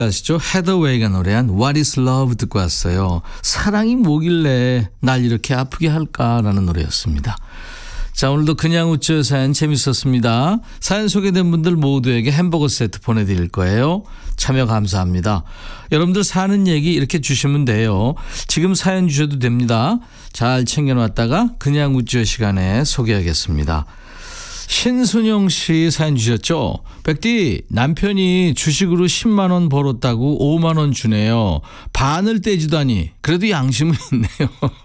아시죠? 헤더웨이가 노래한 What is Love 듣고 왔어요. 사랑이 뭐길래 날 이렇게 아프게 할까라는 노래였습니다. 자, 오늘도 그냥 웃죠 사연 재밌었습니다. 사연 소개된 분들 모두에게 햄버거 세트 보내드릴 거예요. 참여 감사합니다. 여러분들 사는 얘기 이렇게 주시면 돼요. 지금 사연 주셔도 됩니다. 잘 챙겨놨다가 그냥 웃죠 시간에 소개하겠습니다. 신순영 씨 사연 주셨죠? 백디, 남편이 주식으로 10만 원 벌었다고 5만 원 주네요. 반을 떼주다니. 그래도 양심은 있네요.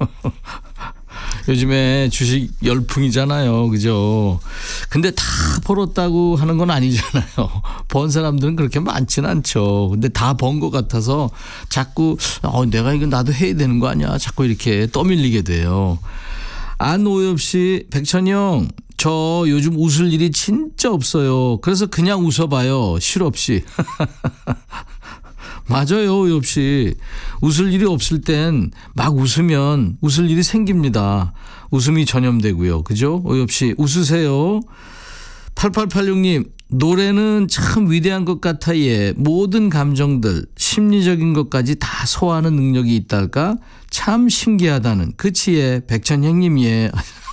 요즘에 주식 열풍이잖아요. 그죠? 근데 다 벌었다고 하는 건 아니잖아요. 번 사람들은 그렇게 많지는 않죠. 근데 다 번 것 같아서 자꾸 내가 이거 나도 해야 되는 거 아니야. 자꾸 이렇게 떠밀리게 돼요. 안오엽 씨, 백천영, 저 요즘 웃을 일이 진짜 없어요. 그래서 그냥 웃어봐요. 실없이. 맞아요, 오엽 씨. 웃을 일이 없을 땐 막 웃으면 웃을 일이 생깁니다. 웃음이 전염되고요. 그죠? 오엽 씨, 웃으세요. 8886님, 노래는 참 위대한 것 같아. 예. 모든 감정들, 심리적인 것까지 다 소화하는 능력이 있달까? 참 신기하다는. 그치, 예. 백천형님, 예.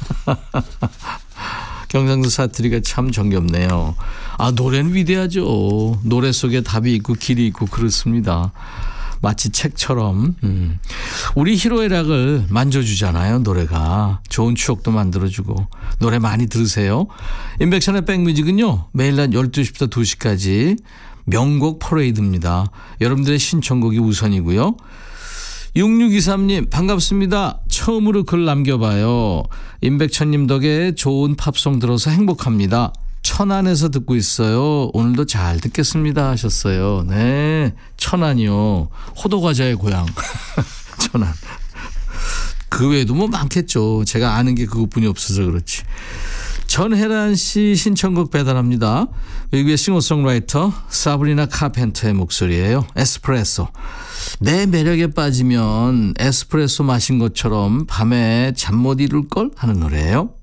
경상도 사투리가 참 정겹네요. 아, 노래는 위대하죠. 노래 속에 답이 있고 길이 있고 그렇습니다. 마치 책처럼. 우리 희로애락을 만져주잖아요. 노래가. 좋은 추억도 만들어주고. 노래 많이 들으세요. 인백션의 백뮤직은요. 매일 낮 12시부터 2시까지 명곡 퍼레이드입니다. 여러분들의 신청곡이 우선이고요. 6623님 반갑습니다. 처음으로 글 남겨봐요. 임백천님 덕에 좋은 팝송 들어서 행복합니다. 천안에서 듣고 있어요. 오늘도 잘 듣겠습니다 하셨어요. 네, 천안이요. 호두과자의 고향. 천안. 그 외에도 뭐 많겠죠. 제가 아는 게 그것뿐이 없어서 그렇지. 전혜란 씨 신청곡 배달합니다. 외국의 싱어송라이터 사브리나 카펜터의 목소리예요. 에스프레소. 내 매력에 빠지면 에스프레소 마신 것처럼 밤에 잠 못 이룰 걸 하는 노래예요.